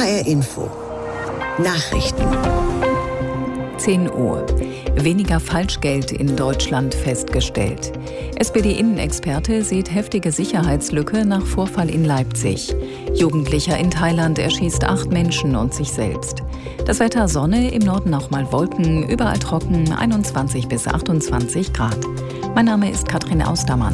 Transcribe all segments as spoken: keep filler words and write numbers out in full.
R Info Nachrichten. zehn Uhr. Weniger Falschgeld in Deutschland festgestellt. S P D-Innenexperte sieht heftige Sicherheitslücke nach Vorfall in Leipzig. Jugendlicher in Thailand erschießt acht Menschen und sich selbst. Das Wetter: Sonne, im Norden auch mal Wolken, überall trocken, einundzwanzig bis achtundzwanzig Grad. Mein Name ist Katrin Austermann.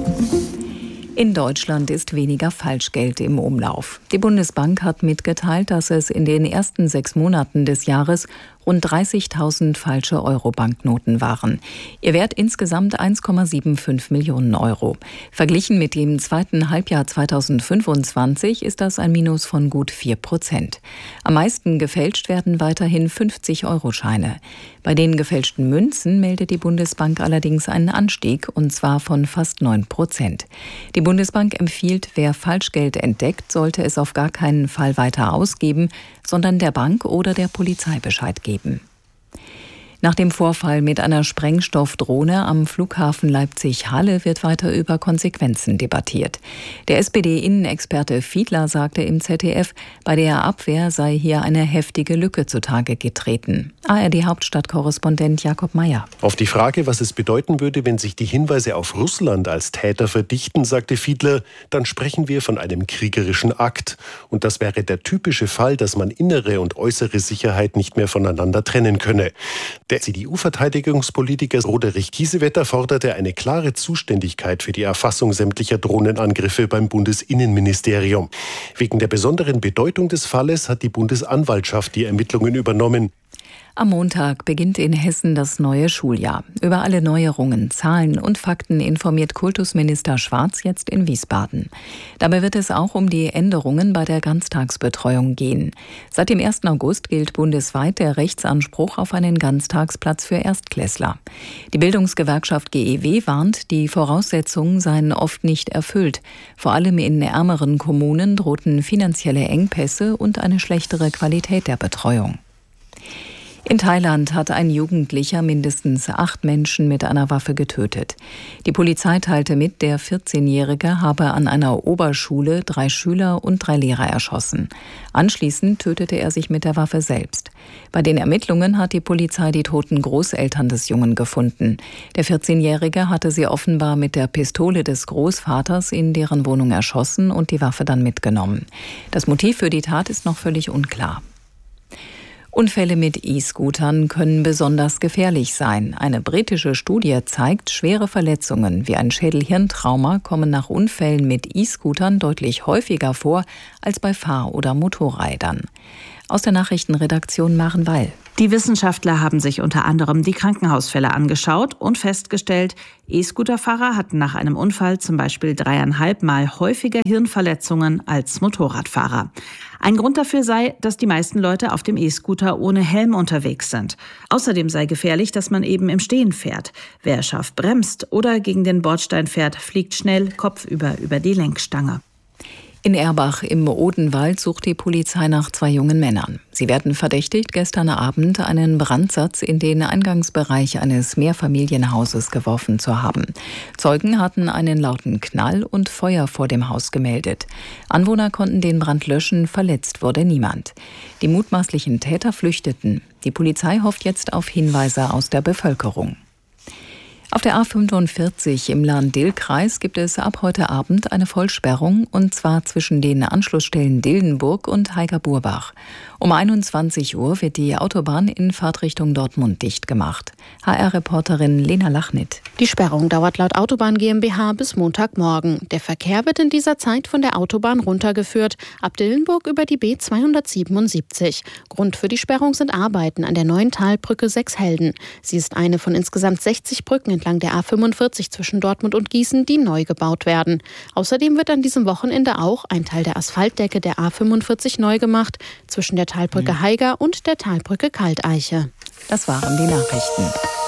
In Deutschland ist weniger Falschgeld im Umlauf. Die Bundesbank hat mitgeteilt, dass es in den ersten sechs Monaten des Jahres rund dreißigtausend falsche Euro-Banknoten waren. Ihr Wert insgesamt eins Komma fünfundsiebzig Millionen Euro. Verglichen mit dem zweiten Halbjahr zweitausendfünfundzwanzig ist das ein Minus von gut vier Prozent. Am meisten gefälscht werden weiterhin fünfzig-Euro-Scheine. Bei den gefälschten Münzen meldet die Bundesbank allerdings einen Anstieg, und zwar von fast neun Prozent. Die Bundesbank empfiehlt, wer Falschgeld entdeckt, sollte es auf gar keinen Fall weiter ausgeben, sondern der Bank oder der Polizei Bescheid geben. Nach dem Vorfall mit einer Sprengstoffdrohne am Flughafen Leipzig-Halle wird weiter über Konsequenzen debattiert. Der S P D-Innenexperte Fiedler sagte im Z D F, bei der Abwehr sei hier eine heftige Lücke zutage getreten. A R D-Hauptstadtkorrespondent Jakob Mayer. Auf die Frage, was es bedeuten würde, wenn sich die Hinweise auf Russland als Täter verdichten, sagte Fiedler, dann sprechen wir von einem kriegerischen Akt. Und das wäre der typische Fall, dass man innere und äußere Sicherheit nicht mehr voneinander trennen könne. Der C D U-Verteidigungspolitiker Roderich Kiesewetter forderte eine klare Zuständigkeit für die Erfassung sämtlicher Drohnenangriffe beim Bundesinnenministerium. Wegen der besonderen Bedeutung des Falles hat die Bundesanwaltschaft die Ermittlungen übernommen. Am Montag beginnt in Hessen das neue Schuljahr. Über alle Neuerungen, Zahlen und Fakten informiert Kultusminister Schwarz jetzt in Wiesbaden. Dabei wird es auch um die Änderungen bei der Ganztagsbetreuung gehen. Seit dem ersten August gilt bundesweit der Rechtsanspruch auf einen Ganztagsplatz für Erstklässler. Die Bildungsgewerkschaft G E W warnt, die Voraussetzungen seien oft nicht erfüllt. Vor allem in ärmeren Kommunen drohten finanzielle Engpässe und eine schlechtere Qualität der Betreuung. In Thailand hat ein Jugendlicher mindestens acht Menschen mit einer Waffe getötet. Die Polizei teilte mit, der vierzehnjährige habe an einer Oberschule drei Schüler und drei Lehrer erschossen. Anschließend tötete er sich mit der Waffe selbst. Bei den Ermittlungen hat die Polizei die toten Großeltern des Jungen gefunden. Der vierzehnjährige hatte sie offenbar mit der Pistole des Großvaters in deren Wohnung erschossen und die Waffe dann mitgenommen. Das Motiv für die Tat ist noch völlig unklar. Unfälle mit E-Scootern können besonders gefährlich sein. Eine britische Studie zeigt, schwere Verletzungen wie ein Schädel-Hirntrauma kommen nach Unfällen mit E-Scootern deutlich häufiger vor als bei Fahr- oder Motorrädern. Aus der Nachrichtenredaktion Maren Weil. Die Wissenschaftler haben sich unter anderem die Krankenhausfälle angeschaut und festgestellt, E-Scooterfahrer hatten nach einem Unfall zum Beispiel dreieinhalb Mal häufiger Hirnverletzungen als Motorradfahrer. Ein Grund dafür sei, dass die meisten Leute auf dem E-Scooter ohne Helm unterwegs sind. Außerdem sei gefährlich, dass man eben im Stehen fährt. Wer scharf bremst oder gegen den Bordstein fährt, fliegt schnell kopfüber über die Lenkstange. In Erbach im Odenwald sucht die Polizei nach zwei jungen Männern. Sie werden verdächtigt, gestern Abend einen Brandsatz in den Eingangsbereich eines Mehrfamilienhauses geworfen zu haben. Zeugen hatten einen lauten Knall und Feuer vor dem Haus gemeldet. Anwohner konnten den Brand löschen, verletzt wurde niemand. Die mutmaßlichen Täter flüchteten. Die Polizei hofft jetzt auf Hinweise aus der Bevölkerung. Auf der A fünfundvierzig im Lahn-Dill-Kreis gibt es ab heute Abend eine Vollsperrung, und zwar zwischen den Anschlussstellen Dillenburg und Heiger-Burbach. Um einundzwanzig Uhr wird die Autobahn in Fahrtrichtung Dortmund dicht gemacht. H R-Reporterin Lena Lachnit. Die Sperrung dauert laut Autobahn GmbH bis Montagmorgen. Der Verkehr wird in dieser Zeit von der Autobahn runtergeführt, ab Dillenburg über die B zweihundertsiebenundsiebzig. Grund für die Sperrung sind Arbeiten an der neuen Talbrücke Sechshelden. Sie ist eine von insgesamt sechzig Brücken entlang der A fünfundvierzig zwischen Dortmund und Gießen, die neu gebaut werden. Außerdem wird an diesem Wochenende auch ein Teil der Asphaltdecke der A fünfundvierzig neu gemacht, zwischen der Talbrücke Heiger und der Talbrücke Kalteiche. Das waren die Nachrichten.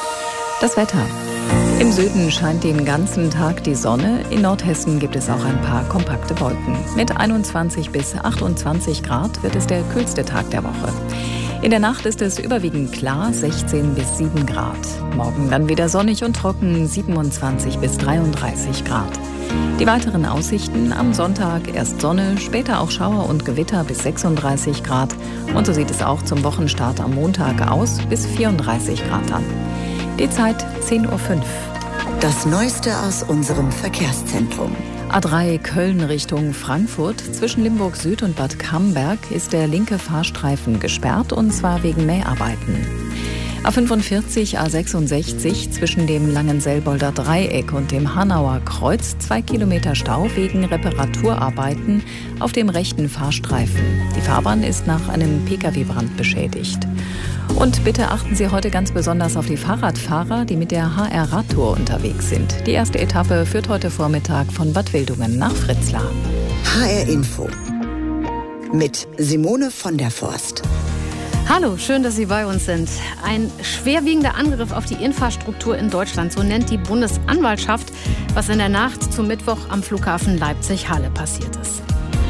Das Wetter. Im Süden scheint den ganzen Tag die Sonne. In Nordhessen gibt es auch ein paar kompakte Wolken. Mit einundzwanzig bis achtundzwanzig Grad wird es der kühlste Tag der Woche. In der Nacht ist es überwiegend klar, sechzehn bis sieben Grad. Morgen dann wieder sonnig und trocken, siebenundzwanzig bis dreiunddreißig Grad. Die weiteren Aussichten: am Sonntag erst Sonne, später auch Schauer und Gewitter bis sechsunddreißig Grad. Und so sieht es auch zum Wochenstart am Montag aus, bis vierunddreißig Grad an. Die Zeit zehn Uhr fünf. Das Neueste aus unserem Verkehrszentrum. A drei Köln Richtung Frankfurt. Zwischen Limburg Süd und Bad Camberg ist der linke Fahrstreifen gesperrt, und zwar wegen Mäharbeiten. A fünfundvierzig A sechsundsechzig zwischen dem Langenselbolder Dreieck und dem Hanauer Kreuz zwei Kilometer Stau wegen Reparaturarbeiten auf dem rechten Fahrstreifen. Die Fahrbahn ist nach einem Pkw-Brand beschädigt. Und bitte achten Sie heute ganz besonders auf die Fahrradfahrer, die mit der H R-Radtour unterwegs sind. Die erste Etappe führt heute Vormittag von Bad Wildungen nach Fritzlar. H R Info mit Simone von der Forst. Hallo, schön, dass Sie bei uns sind. Ein schwerwiegender Angriff auf die Infrastruktur in Deutschland, so nennt die Bundesanwaltschaft, was in der Nacht zum Mittwoch am Flughafen Leipzig-Halle passiert ist.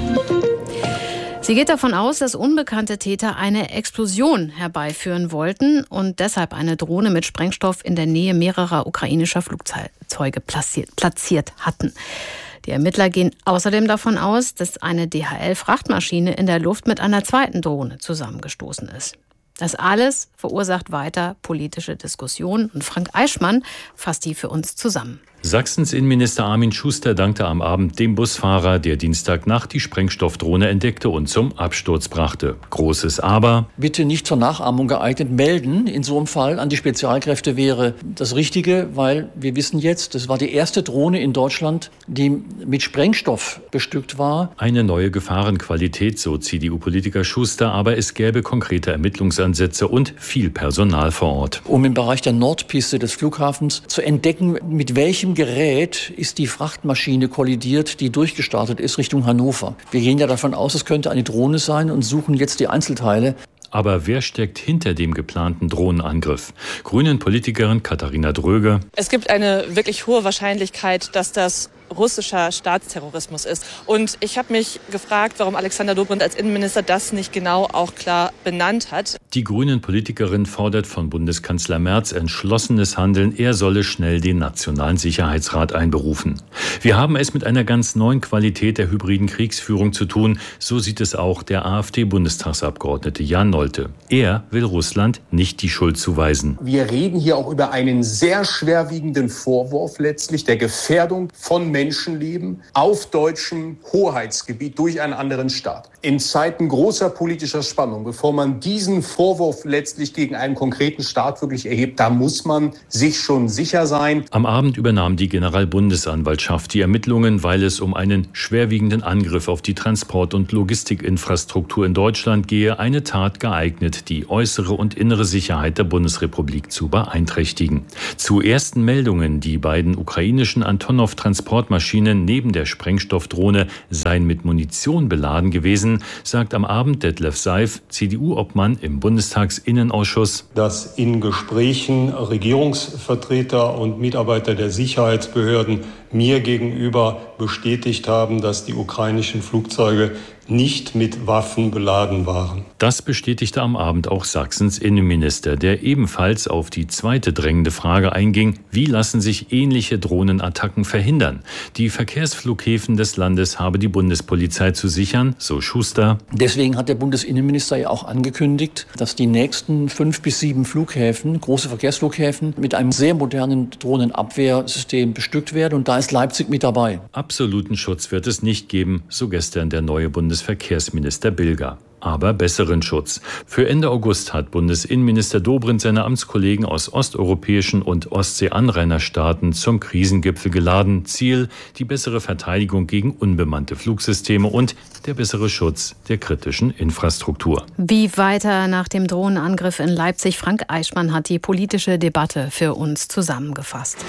Sie geht davon aus, dass unbekannte Täter eine Explosion herbeiführen wollten und deshalb eine Drohne mit Sprengstoff in der Nähe mehrerer ukrainischer Flugzeuge platziert hatten. Die Ermittler gehen außerdem davon aus, dass eine D H L-Frachtmaschine in der Luft mit einer zweiten Drohne zusammengestoßen ist. Das alles verursacht weiter politische Diskussionen, und Frank Eichmann fasst die für uns zusammen. Sachsens Innenminister Armin Schuster dankte am Abend dem Busfahrer, der Dienstagnacht die Sprengstoffdrohne entdeckte und zum Absturz brachte. Großes Aber: Bitte nicht zur Nachahmung geeignet. Melden in so einem Fall an die Spezialkräfte wäre das Richtige, weil wir wissen jetzt, das war die erste Drohne in Deutschland, die mit Sprengstoff bestückt war. Eine neue Gefahrenqualität, so C D U-Politiker Schuster, aber es gäbe konkrete Ermittlungsansätze und viel Personal vor Ort. Um im Bereich der Nordpiste des Flughafens zu entdecken, mit welchem Gerät ist die Frachtmaschine kollidiert, die durchgestartet ist Richtung Hannover. Wir gehen ja davon aus, es könnte eine Drohne sein und suchen jetzt die Einzelteile. Aber wer steckt hinter dem geplanten Drohnenangriff? Grünen-Politikerin Katharina Dröge: Es gibt eine wirklich hohe Wahrscheinlichkeit, dass das russischer Staatsterrorismus ist. Und ich habe mich gefragt, warum Alexander Dobrindt als Innenminister das nicht genau auch klar benannt hat. Die Grünen-Politikerin fordert von Bundeskanzler Merz entschlossenes Handeln. Er solle schnell den Nationalen Sicherheitsrat einberufen. Wir haben es mit einer ganz neuen Qualität der hybriden Kriegsführung zu tun. So sieht es auch der AfD-Bundestagsabgeordnete Jan Nolte. Er will Russland nicht die Schuld zuweisen. Wir reden hier auch über einen sehr schwerwiegenden Vorwurf letztlich der Gefährdung von Menschenleben auf deutschem Hoheitsgebiet durch einen anderen Staat. In Zeiten großer politischer Spannung, bevor man diesen Vorwurf letztlich gegen einen konkreten Staat wirklich erhebt, da muss man sich schon sicher sein. Am Abend übernahm die Generalbundesanwaltschaft die Ermittlungen, weil es um einen schwerwiegenden Angriff auf die Transport- und Logistikinfrastruktur in Deutschland gehe, eine Tat geeignet, die äußere und innere Sicherheit der Bundesrepublik zu beeinträchtigen. Zu ersten Meldungen, die beiden ukrainischen Antonov-Transportmaschinen neben der Sprengstoffdrohne seien mit Munition beladen gewesen, sagt am Abend Detlef Seif, C D U-Obmann im Bundestagsinnenausschuss, dass in Gesprächen Regierungsvertreter und Mitarbeiter der Sicherheitsbehörden mir gegenüber bestätigt haben, dass die ukrainischen Flugzeuge nicht mit Waffen beladen waren. Das bestätigte am Abend auch Sachsens Innenminister, der ebenfalls auf die zweite drängende Frage einging: Wie lassen sich ähnliche Drohnenattacken verhindern? Die Verkehrsflughäfen des Landes habe die Bundespolizei zu sichern, so Schuster. Deswegen hat der Bundesinnenminister ja auch angekündigt, dass die nächsten fünf bis sieben Flughäfen, große Verkehrsflughäfen, mit einem sehr modernen Drohnenabwehrsystem bestückt werden. Und da ist Leipzig mit dabei. Absoluten Schutz wird es nicht geben, so gestern der neue Bundesverkehrsminister Bilger. Aber besseren Schutz. Für Ende August hat Bundesinnenminister Dobrindt seine Amtskollegen aus osteuropäischen und Ostsee-Anrainerstaaten zum Krisengipfel geladen. Ziel: die bessere Verteidigung gegen unbemannte Flugsysteme und der bessere Schutz der kritischen Infrastruktur. Wie weiter nach dem Drohnenangriff in Leipzig? Frank Eichmann hat die politische Debatte für uns zusammengefasst.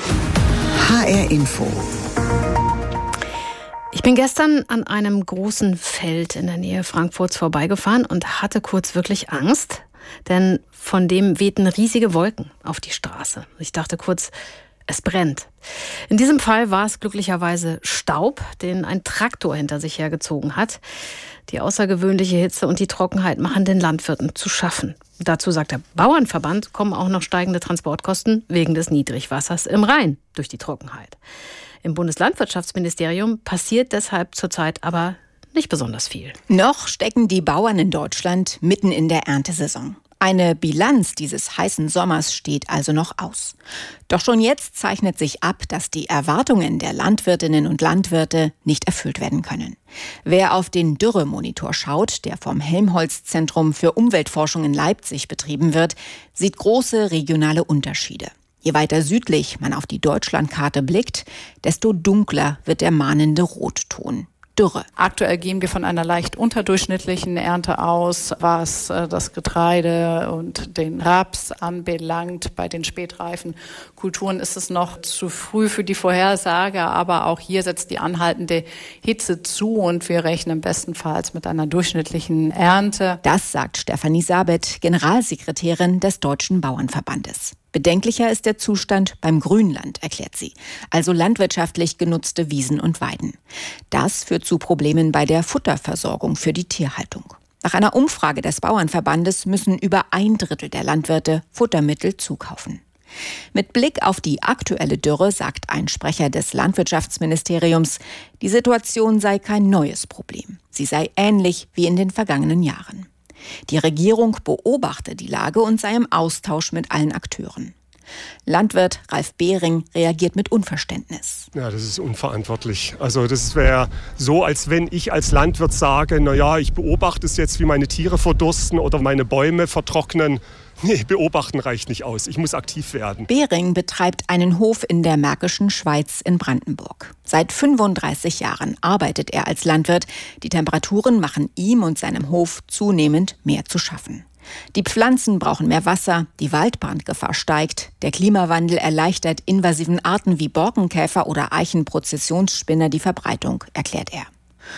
H R Info. Ich bin gestern an einem großen Feld in der Nähe Frankfurts vorbeigefahren und hatte kurz wirklich Angst, denn von dem wehten riesige Wolken auf die Straße. Ich dachte kurz, Es brennt. In diesem Fall war es glücklicherweise Staub, den ein Traktor hinter sich hergezogen hat. Die außergewöhnliche Hitze und die Trockenheit machen den Landwirten zu schaffen. Dazu sagt der Bauernverband, kommen auch noch steigende Transportkosten wegen des Niedrigwassers im Rhein durch die Trockenheit. Im Bundeslandwirtschaftsministerium passiert deshalb zurzeit aber nicht besonders viel. Noch stecken die Bauern in Deutschland mitten in der Erntesaison. Eine Bilanz dieses heißen Sommers steht also noch aus. Doch schon jetzt zeichnet sich ab, dass die Erwartungen der Landwirtinnen und Landwirte nicht erfüllt werden können. Wer auf den Dürremonitor schaut, der vom Helmholtz-Zentrum für Umweltforschung in Leipzig betrieben wird, sieht große regionale Unterschiede. Je weiter südlich man auf die Deutschlandkarte blickt, desto dunkler wird der mahnende Rotton. Dürre. Aktuell gehen wir von einer leicht unterdurchschnittlichen Ernte aus, was äh, das Getreide und den Raps anbelangt. Bei den spätreifen Kulturen ist es noch zu früh für die Vorhersage, aber auch hier setzt die anhaltende Hitze zu und wir rechnen bestenfalls mit einer durchschnittlichen Ernte. Das sagt Stefanie Sabet, Generalsekretärin des Deutschen Bauernverbandes. Bedenklicher ist der Zustand beim Grünland, erklärt sie, also landwirtschaftlich genutzte Wiesen und Weiden. Das führt zu Problemen bei der Futterversorgung für die Tierhaltung. Nach einer Umfrage des Bauernverbandes müssen über ein Drittel der Landwirte Futtermittel zukaufen. Mit Blick auf die aktuelle Dürre sagt ein Sprecher des Landwirtschaftsministeriums, die Situation sei kein neues Problem. Sie sei ähnlich wie in den vergangenen Jahren. Die Regierung beobachte die Lage und sei im Austausch mit allen Akteuren. Landwirt Ralf Behring reagiert mit Unverständnis. Ja, das ist unverantwortlich. Also das wäre so, als wenn ich als Landwirt sage, naja, ich beobachte es jetzt, wie meine Tiere verdursten oder meine Bäume vertrocknen. Nee, beobachten reicht nicht aus. Ich muss aktiv werden. Behring betreibt einen Hof in der Märkischen Schweiz in Brandenburg. Seit fünfunddreißig Jahren arbeitet er als Landwirt. Die Temperaturen machen ihm und seinem Hof zunehmend mehr zu schaffen. Die Pflanzen brauchen mehr Wasser, die Waldbrandgefahr steigt, der Klimawandel erleichtert invasiven Arten wie Borkenkäfer oder Eichenprozessionsspinner die Verbreitung, erklärt er.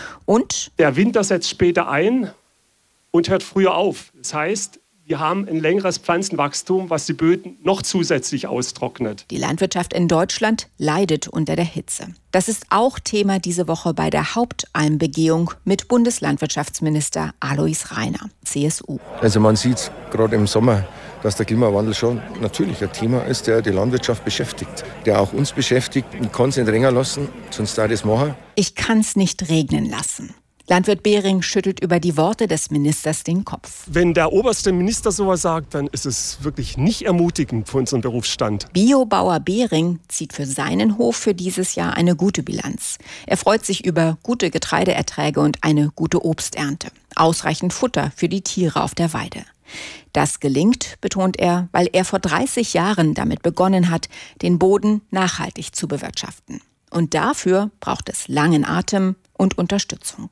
Und der Winter setzt später ein und hört früher auf. Das heißt, wir haben ein längeres Pflanzenwachstum, was die Böden noch zusätzlich austrocknet. Die Landwirtschaft in Deutschland leidet unter der Hitze. Das ist auch Thema diese Woche bei der Hauptalmbegehung mit Bundeslandwirtschaftsminister Alois Rainer, C S U. Also man sieht gerade im Sommer, dass der Klimawandel schon natürlich ein Thema ist, der die Landwirtschaft beschäftigt, der auch uns beschäftigt. Ich kann es nicht länger lassen, sonst da das machen. Ich kann es nicht regnen lassen. Landwirt Behring schüttelt über die Worte des Ministers den Kopf. Wenn der oberste Minister sowas sagt, dann ist es wirklich nicht ermutigend für unseren Berufsstand. Biobauer Behring zieht für seinen Hof für dieses Jahr eine gute Bilanz. Er freut sich über gute Getreideerträge und eine gute Obsternte. Ausreichend Futter für die Tiere auf der Weide. Das gelingt, betont er, weil er vor dreißig Jahren damit begonnen hat, den Boden nachhaltig zu bewirtschaften. Und dafür braucht es langen Atem und Unterstützung.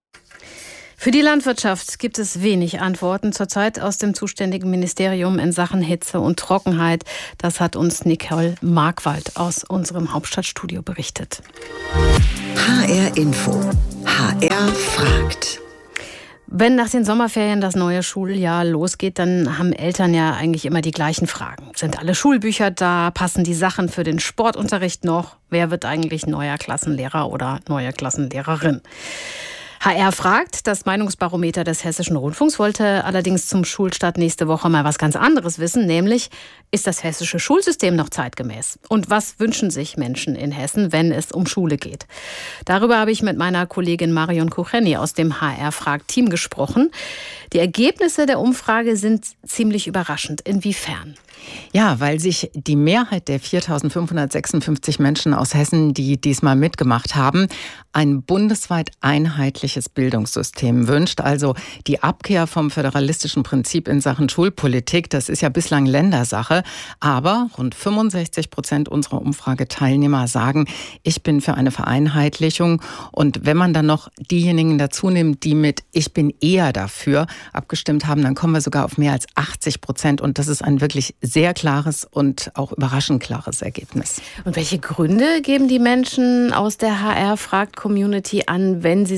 Für die Landwirtschaft gibt es wenig Antworten zurzeit aus dem zuständigen Ministerium in Sachen Hitze und Trockenheit. Das hat uns Nicole Markwald aus unserem Hauptstadtstudio berichtet. H R Info. H R fragt. Wenn nach den Sommerferien das neue Schuljahr losgeht, dann haben Eltern ja eigentlich immer die gleichen Fragen. Sind alle Schulbücher da? Passen die Sachen für den Sportunterricht noch? Wer wird eigentlich neuer Klassenlehrer oder neue Klassenlehrerin? H R fragt, das Meinungsbarometer des Hessischen Rundfunks wollte allerdings zum Schulstart nächste Woche mal was ganz anderes wissen, nämlich, ist das hessische Schulsystem noch zeitgemäß? Und was wünschen sich Menschen in Hessen, wenn es um Schule geht? Darüber habe ich mit meiner Kollegin Marion Kucheni aus dem H R fragt Team gesprochen. Die Ergebnisse der Umfrage sind ziemlich überraschend. Inwiefern? Ja, weil sich die Mehrheit der viertausendfünfhundertsechsundfünfzig Menschen aus Hessen, die diesmal mitgemacht haben, ein bundesweit einheitliches Bildungssystem wünscht. Also die Abkehr vom föderalistischen Prinzip in Sachen Schulpolitik, das ist ja bislang Ländersache. Aber rund fünfundsechzig Prozent unserer Umfrageteilnehmer sagen, ich bin für eine Vereinheitlichung. Und wenn man dann noch diejenigen dazu nimmt, die mit ich bin eher dafür abgestimmt haben, dann kommen wir sogar auf mehr als achtzig Prozent. Und das ist ein wirklich sehr klares und auch überraschend klares Ergebnis. Und welche Gründe geben die Menschen aus der H R fragt Community an, wenn sie sich eben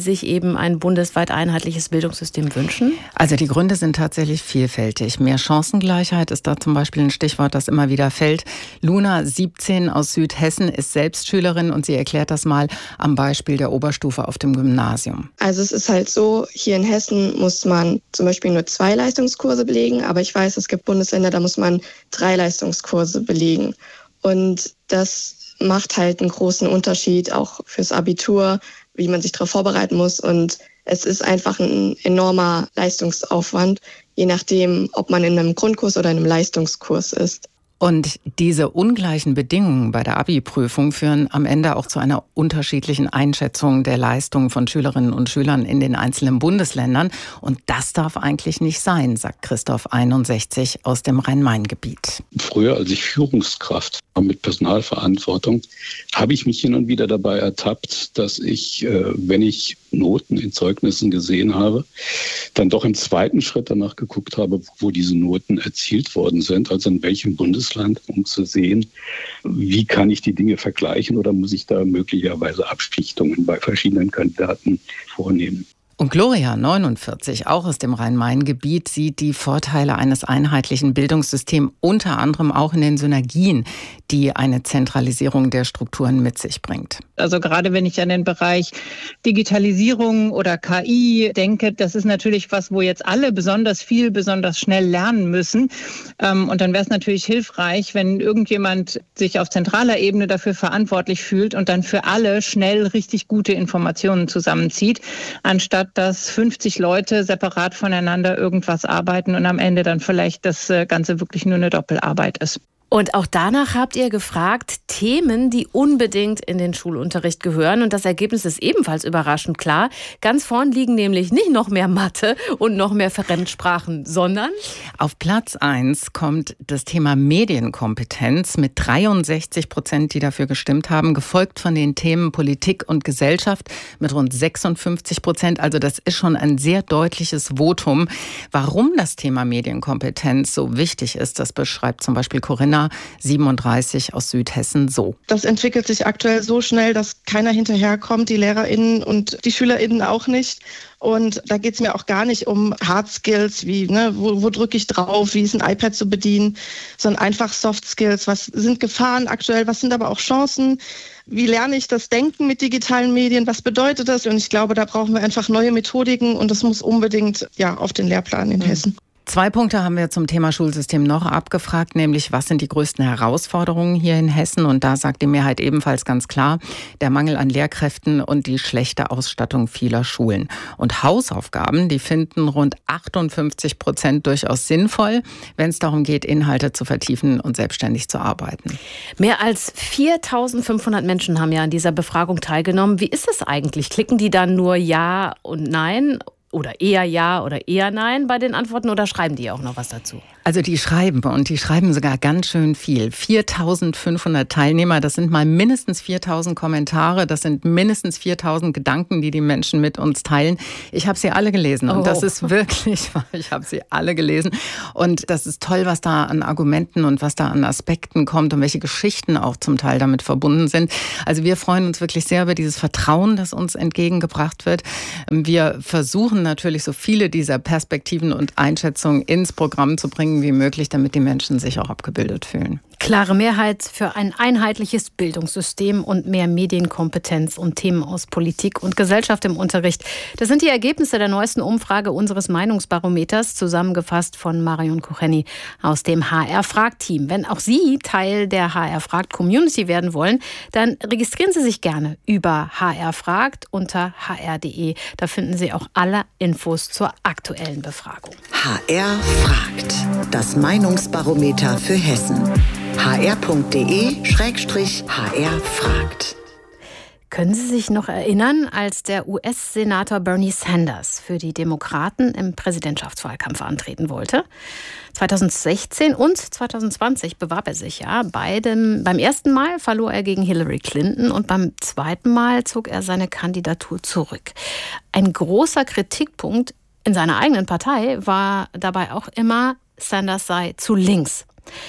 eben ein bundesweit einheitliches Bildungssystem wünschen? Also die Gründe sind tatsächlich vielfältig. Mehr Chancengleichheit ist da zum Beispiel ein Stichwort, das immer wieder fällt. Luna, siebzehn, aus Südhessen, ist selbst Schülerin und sie erklärt das mal am Beispiel der Oberstufe auf dem Gymnasium. Also es ist halt so, hier in Hessen muss man zum Beispiel nur zwei Leistungskurse belegen, aber ich weiß, es gibt Bundesländer, da muss man drei Leistungskurse belegen. Und das macht halt einen großen Unterschied auch fürs Abitur, wie man sich darauf vorbereiten muss. Und es ist einfach ein enormer Leistungsaufwand, je nachdem, ob man in einem Grundkurs oder in einem Leistungskurs ist. Und diese ungleichen Bedingungen bei der Abi-Prüfung führen am Ende auch zu einer unterschiedlichen Einschätzung der Leistungen von Schülerinnen und Schülern in den einzelnen Bundesländern. Und das darf eigentlich nicht sein, sagt Christoph, einundsechzig, aus dem Rhein-Main-Gebiet. Früher, als ich Führungskraft war mit Personalverantwortung, habe ich mich hin und wieder dabei ertappt, dass ich, wenn ich Noten in Zeugnissen gesehen habe, dann doch im zweiten Schritt danach geguckt habe, wo diese Noten erzielt worden sind, also in welchem Bundesland, um zu sehen, wie kann ich die Dinge vergleichen oder muss ich da möglicherweise Abschichtungen bei verschiedenen Kandidaten vornehmen. Und Gloria, neunundvierzig, auch aus dem Rhein-Main-Gebiet, sieht die Vorteile eines einheitlichen Bildungssystems unter anderem auch in den Synergien, die eine Zentralisierung der Strukturen mit sich bringt. Also gerade wenn ich an den Bereich Digitalisierung oder K I denke, das ist natürlich was, wo jetzt alle besonders viel, besonders schnell lernen müssen. Und dann wäre es natürlich hilfreich, wenn irgendjemand sich auf zentraler Ebene dafür verantwortlich fühlt und dann für alle schnell richtig gute Informationen zusammenzieht, anstatt dass fünfzig Leute separat voneinander irgendwas arbeiten und am Ende dann vielleicht das Ganze wirklich nur eine Doppelarbeit ist. Und auch danach habt ihr gefragt, Themen, die unbedingt in den Schulunterricht gehören. Und das Ergebnis ist ebenfalls überraschend klar. Ganz vorn liegen nämlich nicht noch mehr Mathe und noch mehr Fremdsprachen, sondern... Auf Platz eins kommt das Thema Medienkompetenz mit dreiundsechzig Prozent, die dafür gestimmt haben, gefolgt von den Themen Politik und Gesellschaft mit rund sechsundfünfzig Prozent. Also das ist schon ein sehr deutliches Votum. Warum das Thema Medienkompetenz so wichtig ist, das beschreibt zum Beispiel Corinna, siebenunddreißig, aus Südhessen, so. Das entwickelt sich aktuell so schnell, dass keiner hinterherkommt, die LehrerInnen und die SchülerInnen auch nicht. Und da geht es mir auch gar nicht um Hard Skills, wie ne, wo, wo drücke ich drauf, wie ist ein iPad zu bedienen, sondern einfach Soft Skills. Was sind Gefahren aktuell, was sind aber auch Chancen? Wie lerne ich das Denken mit digitalen Medien? Was bedeutet das? Und ich glaube, da brauchen wir einfach neue Methodiken und das muss unbedingt ja auf den Lehrplan in mhm. Hessen. Zwei Punkte haben wir zum Thema Schulsystem noch abgefragt, nämlich was sind die größten Herausforderungen hier in Hessen? Und da sagt die Mehrheit ebenfalls ganz klar, der Mangel an Lehrkräften und die schlechte Ausstattung vieler Schulen. Und Hausaufgaben, die finden rund achtundfünfzig Prozent durchaus sinnvoll, wenn es darum geht, Inhalte zu vertiefen und selbstständig zu arbeiten. Mehr als viertausendfünfhundert Menschen haben ja an dieser Befragung teilgenommen. Wie ist es eigentlich? Klicken die dann nur Ja und Nein? Oder eher ja oder eher nein bei den Antworten oder schreiben die auch noch was dazu? Also die schreiben und die schreiben sogar ganz schön viel. viertausendfünfhundert Teilnehmer, das sind mal mindestens viertausend Kommentare, das sind mindestens viertausend Gedanken, die die Menschen mit uns teilen. Ich habe sie alle gelesen und oh. das ist wirklich, ich habe sie alle gelesen und das ist toll, was da an Argumenten und was da an Aspekten kommt und welche Geschichten auch zum Teil damit verbunden sind. Also wir freuen uns wirklich sehr über dieses Vertrauen, das uns entgegengebracht wird. Wir versuchen natürlich so viele dieser Perspektiven und Einschätzungen ins Programm zu bringen wie möglich, damit die Menschen sich auch abgebildet fühlen. Klare Mehrheit für ein einheitliches Bildungssystem und mehr Medienkompetenz und Themen aus Politik und Gesellschaft im Unterricht. Das sind die Ergebnisse der neuesten Umfrage unseres Meinungsbarometers, zusammengefasst von Marion Kucheni aus dem H R-Fragt-Team. Wenn auch Sie Teil der H R-Fragt-Community werden wollen, dann registrieren Sie sich gerne über H R Fragt unter h r punkt d e. Da finden Sie auch alle Infos zur aktuellen Befragung. H R fragt. Das Meinungsbarometer für Hessen. h r punkt d e schrägstrich h r fragt. Können Sie sich noch erinnern, als der U S-Senator Bernie Sanders für die Demokraten im Präsidentschaftswahlkampf antreten wollte? zweitausendsechzehn und zweitausendzwanzig bewarb er sich ja. Beidem, beim ersten Mal verlor er gegen Hillary Clinton und beim zweiten Mal zog er seine Kandidatur zurück. Ein großer Kritikpunkt in seiner eigenen Partei war dabei auch immer, Sanders sei zu links.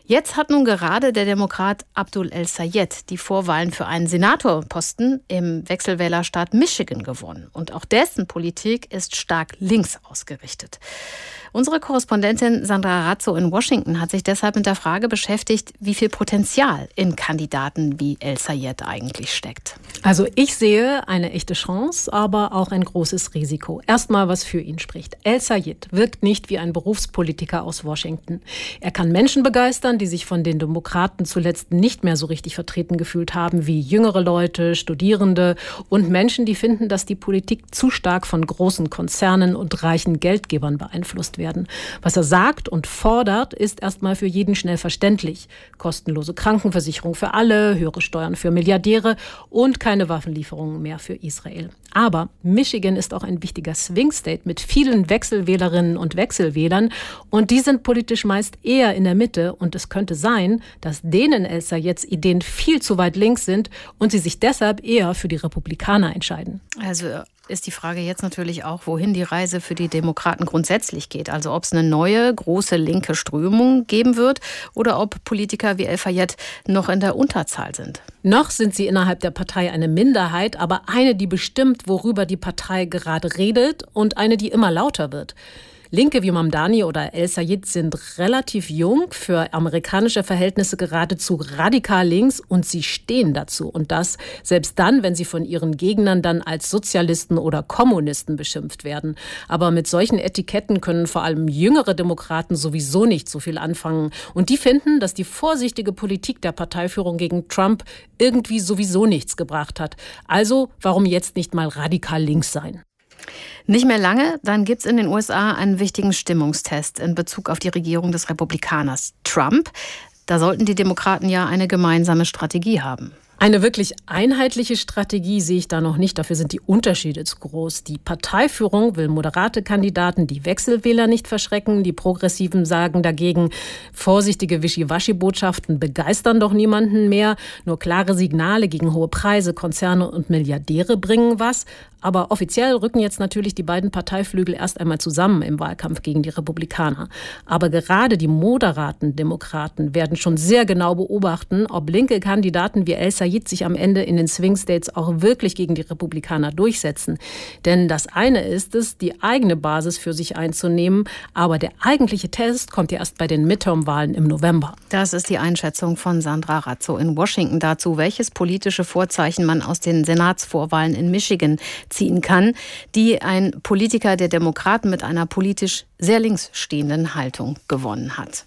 Jetzt hat nun gerade der Demokrat Abdul El-Sayed die Vorwahlen für einen Senatorposten im Wechselwählerstaat Michigan gewonnen. Und auch dessen Politik ist stark links ausgerichtet. Unsere Korrespondentin Sandra Razzo in Washington hat sich deshalb mit der Frage beschäftigt, wie viel Potenzial in Kandidaten wie El-Sayed eigentlich steckt. Also ich sehe eine echte Chance, aber auch ein großes Risiko. Erstmal, was für ihn spricht. El-Sayed wirkt nicht wie ein Berufspolitiker aus Washington. Er kann Menschen begeistern, die sich von den Demokraten zuletzt nicht mehr so richtig vertreten gefühlt haben, wie jüngere Leute, Studierende und Menschen, die finden, dass die Politik zu stark von großen Konzernen und reichen Geldgebern beeinflusst wird. Werden. Was er sagt und fordert, ist erstmal für jeden schnell verständlich. Kostenlose Krankenversicherung für alle, höhere Steuern für Milliardäre und keine Waffenlieferungen mehr für Israel. Aber Michigan ist auch ein wichtiger Swing-State mit vielen Wechselwählerinnen und Wechselwählern und die sind politisch meist eher in der Mitte und es könnte sein, dass denen El-Sayeds Ideen viel zu weit links sind und sie sich deshalb eher für die Republikaner entscheiden. Also ist die Frage jetzt natürlich auch, wohin die Reise für die Demokraten grundsätzlich geht. Also ob es eine neue, große linke Strömung geben wird oder ob Politiker wie El-Sayed noch in der Unterzahl sind. Noch sind sie innerhalb der Partei eine Minderheit, aber eine, die bestimmt, worüber die Partei gerade redet und eine, die immer lauter wird. Linke wie Mamdani oder El-Sayed sind relativ jung, für amerikanische Verhältnisse geradezu radikal links und sie stehen dazu. Und das selbst dann, wenn sie von ihren Gegnern dann als Sozialisten oder Kommunisten beschimpft werden. Aber mit solchen Etiketten können vor allem jüngere Demokraten sowieso nicht so viel anfangen. Und die finden, dass die vorsichtige Politik der Parteiführung gegen Trump irgendwie sowieso nichts gebracht hat. Also warum jetzt nicht mal radikal links sein? Nicht mehr lange, dann gibt es in den U S A einen wichtigen Stimmungstest in Bezug auf die Regierung des Republikaners Trump. Da sollten die Demokraten ja eine gemeinsame Strategie haben. Eine wirklich einheitliche Strategie sehe ich da noch nicht. Dafür sind die Unterschiede zu groß. Die Parteiführung will moderate Kandidaten, die Wechselwähler nicht verschrecken. Die Progressiven sagen dagegen, vorsichtige Wischiwaschi-Botschaften begeistern doch niemanden mehr. Nur klare Signale gegen hohe Preise, Konzerne und Milliardäre bringen was. Aber offiziell rücken jetzt natürlich die beiden Parteiflügel erst einmal zusammen im Wahlkampf gegen die Republikaner. Aber gerade die moderaten Demokraten werden schon sehr genau beobachten, ob linke Kandidaten wie El-Sayed sich am Ende in den Swing States auch wirklich gegen die Republikaner durchsetzen. Denn das eine ist es, die eigene Basis für sich einzunehmen, aber der eigentliche Test kommt ja erst bei den Midterm-Wahlen im November. Das ist die Einschätzung von Sandra Razzo in Washington dazu, welches politische Vorzeichen man aus den Senatsvorwahlen in Michigan ziehen kann, die ein Politiker der Demokraten mit einer politisch sehr links stehenden Haltung gewonnen hat.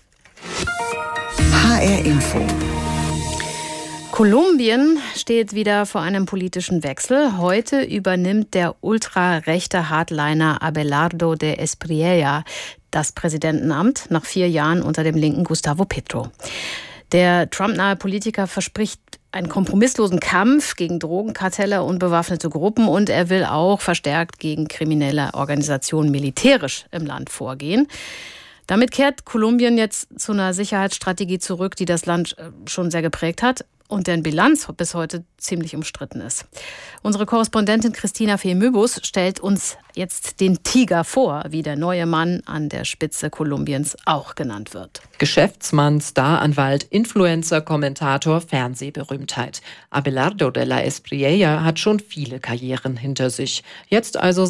H R Info. Kolumbien steht wieder vor einem politischen Wechsel. Heute übernimmt der ultrarechte Hardliner Abelardo de Espriella das Präsidentenamt nach vier Jahren unter dem linken Gustavo Petro. Der Trump-nahe Politiker verspricht einen kompromisslosen Kampf gegen Drogenkartelle und bewaffnete Gruppen und er will auch verstärkt gegen kriminelle Organisationen militärisch im Land vorgehen. Damit kehrt Kolumbien jetzt zu einer Sicherheitsstrategie zurück, die das Land schon sehr geprägt hat und deren Bilanz bis heute ziemlich umstritten ist. Unsere Korrespondentin Christina Fehmöbus stellt uns jetzt den Tiger vor, wie der neue Mann an der Spitze Kolumbiens auch genannt wird. Geschäftsmann, Staranwalt, Influencer, Kommentator, Fernsehberühmtheit. Abelardo de la Espriella hat schon viele Karrieren hinter sich. Jetzt also